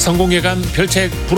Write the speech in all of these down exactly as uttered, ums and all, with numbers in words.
성공예감 별책 프로.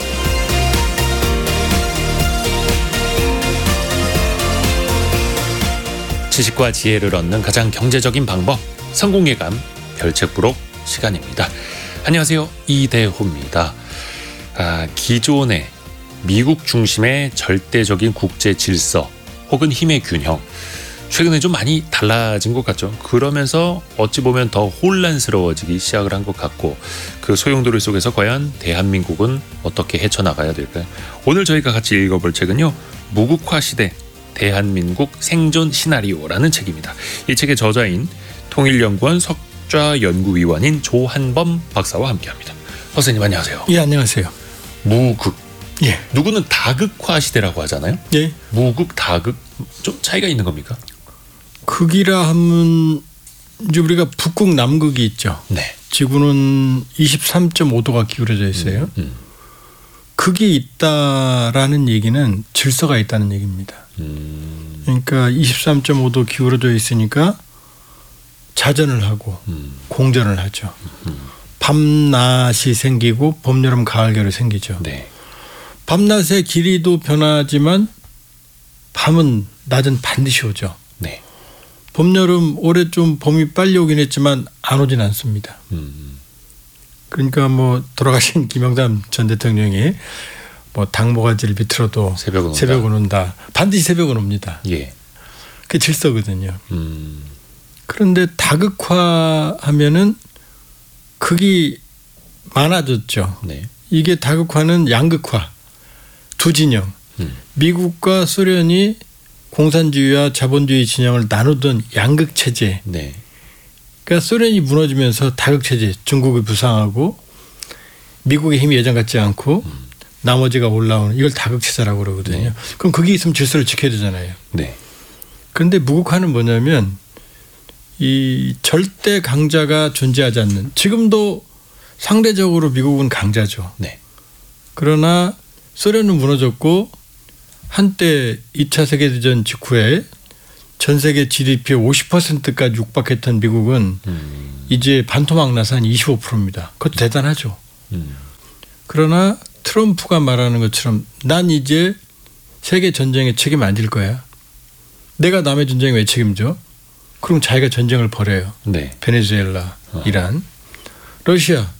지식과 지혜를 얻는 가장 경제적인 방법, 성공예감 별책 프로 시간입니다. 안녕하세요, 이대호입니다. 아, 기존의 미국 중심의 절대적인 국제 질서 혹은 힘의 균형, 최근에 좀 많이 달라진 것 같죠. 그러면서 어찌 보면 더 혼란스러워지기 시작을 한 것 같고, 그 소용돌이 속에서 과연 대한민국은 어떻게 헤쳐나가야 될까요? 오늘 저희가 같이 읽어볼 책은요, 무국화 시대 대한민국 생존 시나리오라는 책입니다. 이 책의 저자인 통일연구원 석좌연구위원인 조한범 박사와 함께합니다. 선생님 안녕하세요. 예, 안녕하세요. 무극. 예. 누구는 다극화 시대라고 하잖아요. 예. 무극, 다극 좀 차이가 있는 겁니까? 극이라 하면 이제 우리가 북극, 남극이 있죠. 네. 지구는 이십삼 점 오 도가 기울어져 있어요. 음, 음. 극이 있다라는 얘기는 질서가 있다는 얘기입니다. 음. 그러니까 이십삼 점 오 도 기울어져 있으니까 자전을 하고 음. 공전을 하죠. 음. 밤낮이 생기고 봄, 여름, 가을, 겨울이 생기죠. 네. 밤낮의 길이도 변하지만 밤은 낮은 반드시 오죠. 네. 봄, 여름, 올해 좀 봄이 빨리 오긴 했지만 안 오진 않습니다. 음. 그러니까 뭐 돌아가신 김영삼 전 대통령이 뭐 당모가지를 비틀어도 새벽은 온다. 새벽은 온다. 반드시 새벽은 옵니다. 예. 그게 질서거든요. 음. 그런데 다극화하면은 극이 많아졌죠. 네. 이게 다극화는 양극화, 두 진영. 음. 미국과 소련이 공산주의와 자본주의 진영을 나누던 양극 체제. 네. 그러니까 소련이 무너지면서 다극 체제, 중국이 부상하고 미국의 힘이 예전 같지 않고 음. 나머지가 올라오는, 이걸 다극 체제라고 그러거든요. 네. 그럼 그게 있으면 질서를 지켜야 되잖아요. 네. 그런데 무국화는 뭐냐면 이 절대 강자가 존재하지 않는, 지금도 상대적으로 미국은 강자죠. 네. 그러나 소련은 무너졌고 한때 이 차 세계대전 직후에 전 세계 지디피의 오십 퍼센트까지 육박했던 미국은 음. 이제 반토막 나서 한 이십오 퍼센트입니다. 그것도 대단하죠. 음. 그러나 트럼프가 말하는 것처럼 난 이제 세계 전쟁에 책임 안 질 거야. 내가 남의 전쟁에 왜 책임져? 그럼 자기가 전쟁을 벌여요. 네. 베네수엘라, 어. 이란, 러시아.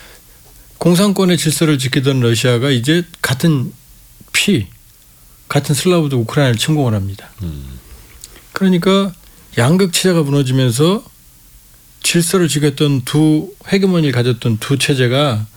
공산권의 질서를 지키던 러시아가 이제 같은 피, 같은 슬라브도 우크라이나를 침공을 합니다. 음. 그러니까 양극 체제가 무너지면서 질서를 지켰던 두 헤게모니를 가졌던 두 체제가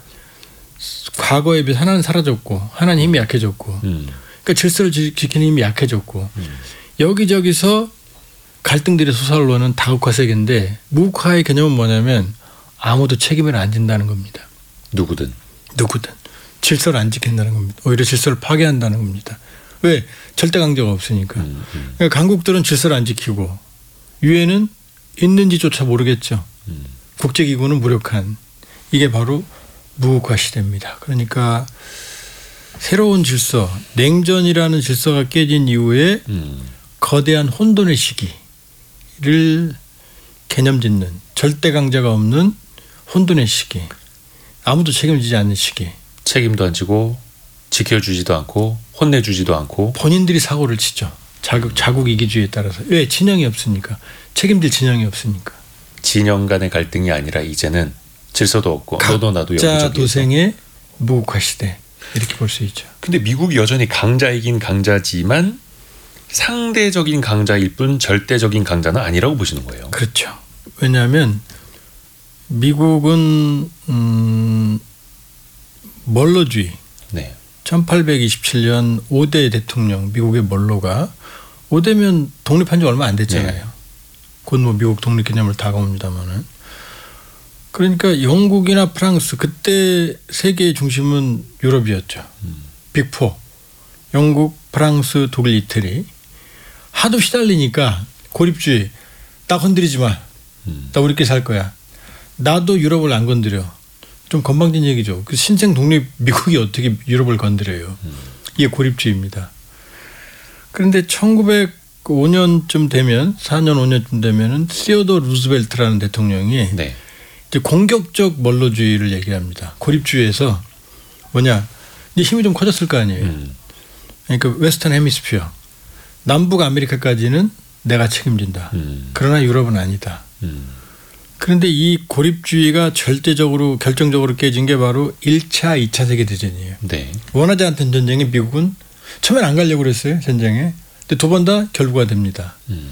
과거에 비해 하나는 사라졌고 하나는 힘이 약해졌고, 음. 그러니까 질서를 지키는 힘이 약해졌고, 음. 여기저기서 갈등들이 솟아오르는 다극화 세계인데, 무국화의 개념은 뭐냐면 아무도 책임을 안 진다는 겁니다. 누구든. 누구든. 질서를 안 지킨다는 겁니다. 오히려 질서를 파괴한다는 겁니다. 왜? 절대 강자가 없으니까. 음. 음. 그러니까 강국들은 질서를 안 지키고 유엔은 있는지조차 모르겠죠. 음. 국제기구는 무력한. 이게 바로 무국화 시대입니다. 그러니까 새로운 질서, 냉전이라는 질서가 깨진 이후에 음. 거대한 혼돈의 시기를 개념짓는, 절대 강자가 없는 혼돈의 시기, 아무도 책임지지 않는 시기. 책임도 안 지고 지켜주지도 않고 혼내주지도 않고. 본인들이 사고를 치죠. 자국, 자국 이기주의에 따라서. 왜? 진영이 없으니까. 책임질 진영이 없으니까. 진영 간의 갈등이 아니라 이제는 질서도 없고 너도 나도 각자 여기저기. 도생의 무국화 시대, 이렇게 볼 수 있죠. 근데 미국이 여전히 강자이긴 강자지만 상대적인 강자일 뿐 절대적인 강자는 아니라고 보시는 거예요. 그렇죠. 왜냐하면 미국은 음, 멀로주의. 네. 천팔백이십칠 년 오 대 대통령, 미국의 멀로가 오 대면 독립한 지 얼마 안 됐잖아요. 네. 곧 뭐 미국 독립기념을 다가옵니다만은. 그러니까 영국이나 프랑스, 그때 세계의 중심은 유럽이었죠. 음. 빅포, 영국, 프랑스, 독일, 이태리. 하도 시달리니까 고립주의, 나 건드리지 마. 음. 나 우리끼리 살 거야. 나도 유럽을 안 건드려. 좀 건방진 얘기죠. 그 신생 독립 미국이 어떻게 유럽을 건드려요. 음. 이게 고립주의입니다. 그런데 천구백오 년쯤 되면, 사 년 오 년쯤 되면은 시어도 루즈벨트라는 대통령이 네. 이제 공격적 멀로주의를 얘기합니다. 고립주의에서 뭐냐 이제 힘이 좀 커졌을 거 아니에요. 음. 그러니까 웨스턴 헤미스피어 남북 아메리카까지는 내가 책임진다. 음. 그러나 유럽은 아니다. 음. 그런데 이 고립주의가 절대적으로 결정적으로 깨진 게 바로 일 차, 이 차 세계대전이에요. 네. 원하지 않던 전쟁에 미국은 처음엔 안 가려고 그랬어요. 전쟁에. 근데 두 번 다 결부가 됩니다. 음.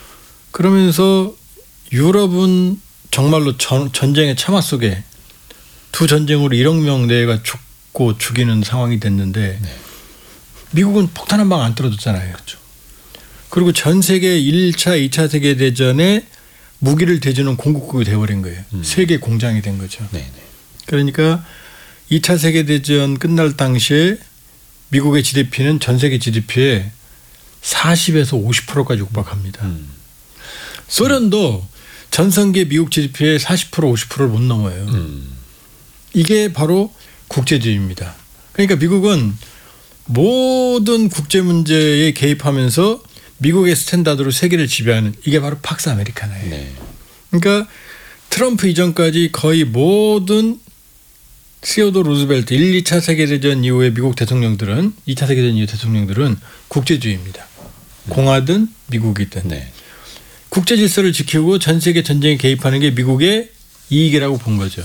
그러면서 유럽은 정말로 전, 전쟁의 참화 속에 두 전쟁으로 일억 명 내외가 죽고 죽이는 상황이 됐는데 네. 미국은 폭탄 한 방 안 떨어졌잖아요. 그렇죠. 그리고 전 세계 일 차, 이 차 세계대전에 무기를 대주는 공급국이 돼버린 거예요. 음. 세계 공장이 된 거죠. 네. 네. 그러니까 이 차 세계대전 끝날 당시에 미국의 지디피는 전 세계 지디피의 사십에서 오십 퍼센트까지 육박합니다. 음. 소련도 전성기 미국 지디피의 사십 퍼센트 오십 퍼센트를 못 넘어요. 음. 이게 바로 국제주의입니다. 그러니까 미국은 모든 국제 문제에 개입하면서 미국의 스탠다드로 세계를 지배하는 이게 바로 팍스 아메리카나예요. 네. 그러니까 트럼프 이전까지 거의 모든 시어도 루즈벨트 일, 이 차 세계대전 이후에 미국 대통령들은 이 차 세계대전 이후 대통령들은 국제주의입니다. 공화든 미국이든. 네. 국제 질서를 지키고 전 세계 전쟁에 개입하는 게 미국의 이익이라고 본 거죠.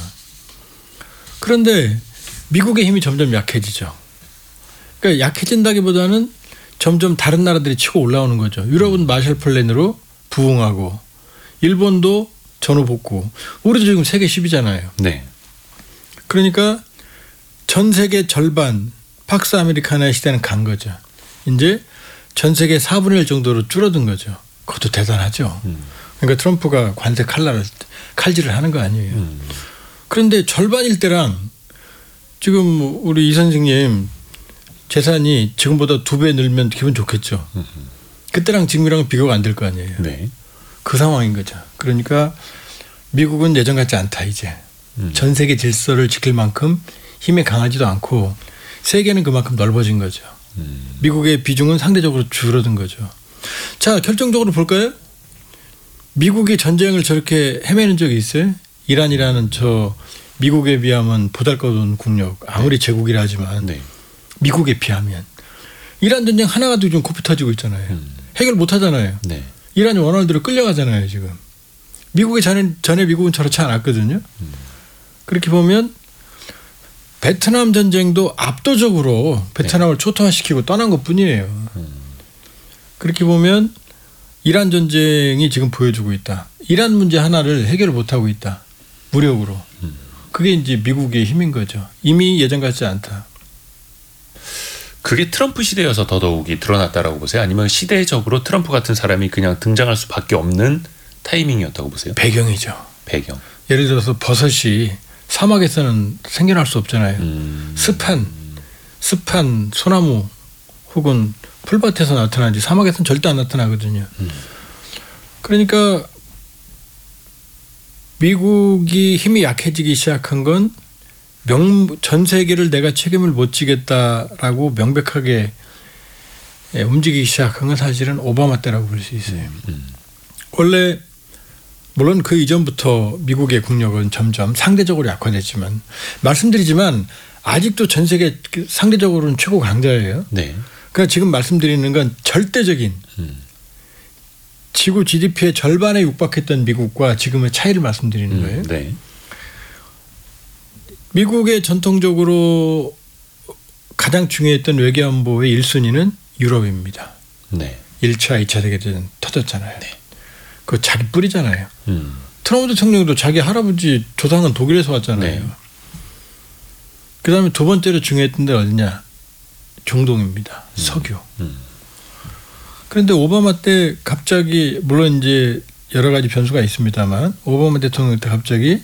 그런데 미국의 힘이 점점 약해지죠. 그러니까 약해진다기보다는 점점 다른 나라들이 치고 올라오는 거죠. 유럽은 마셜 플랜으로 부흥하고 일본도 전후 복구. 우리도 지금 세계 십 위잖아요. 네. 그러니까 전 세계 절반 팍스 아메리카나의 시대는 간 거죠. 이제 전 세계 사분의 일 정도로 줄어든 거죠. 그것도 대단하죠. 음. 그러니까 트럼프가 관세 칼날을 칼질을 하는 거 아니에요. 음. 그런데 절반일 때랑 지금 우리 이 선생님 재산이 지금보다 두 배 늘면 기분 좋겠죠. 음흠. 그때랑 지금이랑 비교가 안 될 거 아니에요. 네. 그 상황인 거죠. 그러니까 미국은 예전 같지 않다 이제. 음. 전 세계 질서를 지킬 만큼 힘이 강하지도 않고 세계는 그만큼 넓어진 거죠. 음. 미국의 비중은 상대적으로 줄어든 거죠. 자, 결정적으로 볼까요? 미국이 전쟁을 저렇게 헤매는 적이 있어요? 이란이라는 저 미국에 비하면 보잘것없는 국력 아무리 제국이라 하지만 네. 미국에 비하면 이란 전쟁 하나가도 좀 코피 터지고 있잖아요. 음. 해결 못 하잖아요. 네. 이란이 원하는 대로 끌려가잖아요. 지금. 미국의 전에, 전에 미국은 저렇지 않았거든요. 음. 그렇게 보면 베트남 전쟁도 압도적으로 베트남을 네. 초토화시키고 떠난 것뿐이에요. 음. 그렇게 보면 이란 전쟁이 지금 보여주고 있다. 이란 문제 하나를 해결을 못하고 있다. 무력으로. 음. 그게 이제 미국의 힘인 거죠. 이미 예전 같지 않다. 그게 트럼프 시대여서 더더욱이 드러났다라고 보세요? 아니면 시대적으로 트럼프 같은 사람이 그냥 등장할 수밖에 없는 타이밍이었다고 보세요? 배경이죠. 배경. 예를 들어서 버섯이 사막에서는 생겨날 수 없잖아요. 음. 습한 습한 소나무 혹은 풀밭에서 나타나지 사막에서는 절대 안 나타나거든요. 음. 그러니까 미국이 힘이 약해지기 시작한 건 명, 전 세계를 내가 책임을 못 지겠다라고 명백하게 움직이기 시작한 건 사실은 오바마 때라고 볼 수 있어요. 음. 음. 원래 물론 그 이전부터 미국의 국력은 점점 상대적으로 약화됐지만 말씀드리지만 아직도 전 세계 상대적으로는 최고 강자예요. 네. 그러니까 지금 말씀드리는 건 절대적인 음. 지구 지디피의 절반에 육박했던 미국과 지금의 차이를 말씀드리는 음. 거예요. 네. 미국의 전통적으로 가장 중요했던 외교안보의 일 순위는 유럽입니다. 네. 일 차, 이 차 세계대전 터졌잖아요. 네. 그거 자기 뿌리잖아요. 음. 트럼프 대통령도 자기 할아버지 조상은 독일에서 왔잖아요. 네. 그다음에 두 번째로 중요했던 데 어디냐? 중동입니다. 음. 석유. 음. 그런데 오바마 때 갑자기 물론 이제 여러 가지 변수가 있습니다만 오바마 대통령 때 갑자기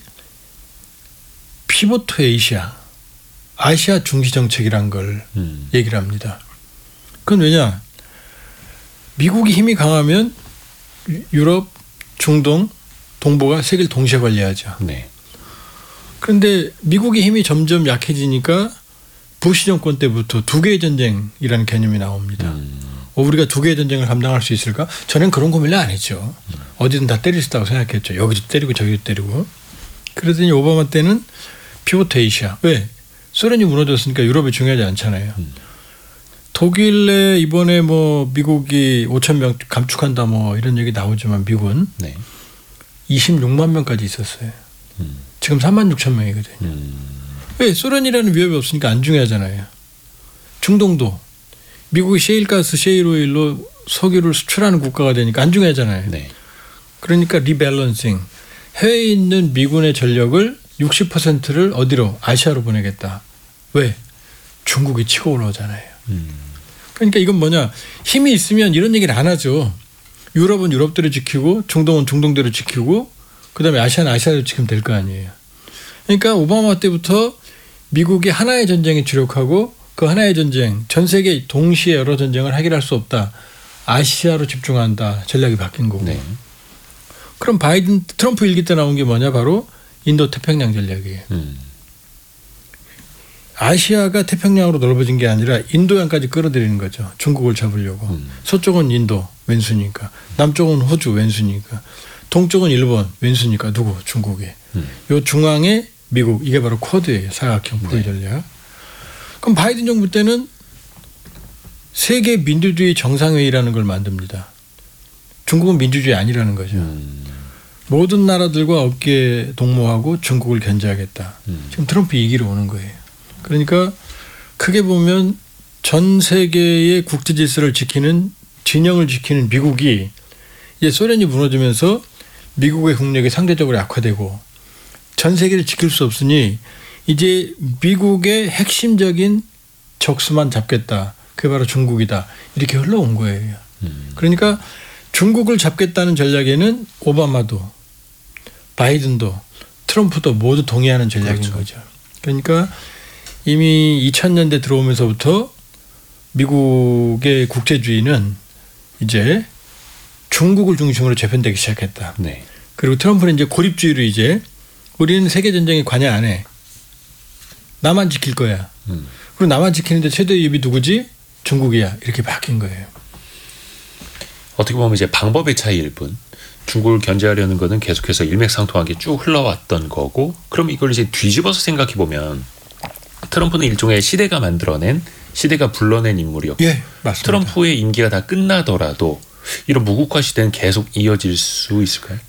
피보트 에이시아, 아시아 중시 정책이란 걸 음. 얘기를 합니다. 그건 왜냐? 미국이 힘이 강하면 유럽, 중동, 동북아 세계를 동시에 관리하죠. 네. 그런데 미국의 힘이 점점 약해지니까 부시 정권 때부터 두 개의 전쟁이라는 개념이 나옵니다. 음. 어, 우리가 두 개의 전쟁을 감당할 수 있을까? 저는 그런 고민을 안 했죠. 음. 어디든 다 때릴 수 있다고 생각했죠. 여기도 때리고 저기도 때리고. 그러더니 오바마 때는 피보트 에이시아. 왜? 소련이 무너졌으니까 유럽이 중요하지 않잖아요. 음. 독일에 이번에 뭐 미국이 오천 명 감축한다 뭐 이런 얘기 나오지만 미국은 네. 이십육만 명까지 있었어요. 음. 지금 삼만 육천 명이거든요. 음. 왜? 소련이라는 위협이 없으니까 안 중요하잖아요. 중동도 미국이 셰일가스, 셰일오일로 석유를 수출하는 국가가 되니까 안 중요하잖아요. 네. 그러니까 리밸런싱. 해외에 있는 미군의 전력을 육십 퍼센트를 어디로? 아시아로 보내겠다. 왜? 중국이 치고 올라오잖아요. 음. 그러니까 이건 뭐냐. 힘이 있으면 이런 얘기를 안 하죠. 유럽은 유럽대로 지키고 중동은 중동대로 지키고 그다음에 아시아는 아시아대로 지키면 될 거 아니에요. 그러니까 오바마 때부터 미국이 하나의 전쟁에 주력하고 그 하나의 전쟁, 전 세계 동시에 여러 전쟁을 해결할 수 없다. 아시아로 집중한다. 전략이 바뀐 거고. 네. 그럼 바이든 트럼프 일기 때 나온 게 뭐냐? 바로 인도 태평양 전략이에요. 음. 아시아가 태평양으로 넓어진 게 아니라 인도양까지 끌어들이는 거죠. 중국을 잡으려고. 음. 서쪽은 인도 왼수니까. 남쪽은 호주 왼수니까. 동쪽은 일본 왼수니까 누구? 중국이. 음. 요 중앙에 미국. 이게 바로 쿼드예요. 사각형 포위 네. 전략. 그럼 바이든 정부 때는 세계 민주주의 정상회의라는 걸 만듭니다. 중국은 민주주의 아니라는 거죠. 음. 모든 나라들과 어깨 동무하고 중국을 견제하겠다. 음. 지금 트럼프 이 기로 오는 거예요. 그러니까 크게 보면 전 세계의 국제 질서를 지키는 진영을 지키는 미국이 이제 소련이 무너지면서 미국의 국력이 상대적으로 약화되고 전 세계를 지킬 수 없으니 이제 미국의 핵심적인 적수만 잡겠다. 그게 바로 중국이다. 이렇게 흘러온 거예요. 음. 그러니까 중국을 잡겠다는 전략에는 오바마도 바이든도 트럼프도 모두 동의하는 전략인 그렇죠. 거죠. 그러니까 이미 이천 년대 들어오면서부터 미국의 국제주의는 이제 중국을 중심으로 재편되기 시작했다. 네. 그리고 트럼프는 이제 고립주의로 이제 우리는 세계전쟁에 관여 안 해. 나만 지킬 거야. 음. 그리고 나만 지키는데 최대 위협이 누구지? 중국이야. 이렇게 바뀐 거예요. 어떻게 보면 이제 방법의 차이일 뿐 중국을 견제하려는 것은 계속해서 일맥상통하게 쭉 흘러왔던 거고 그럼 이걸 이제 뒤집어서 생각해 보면 트럼프는 일종의 시대가 만들어낸 시대가 불러낸 인물이었고 예, 맞습니다. 트럼프의 임기가 다 끝나더라도 이런 무국화 시대는 계속 이어질 수 있을까요?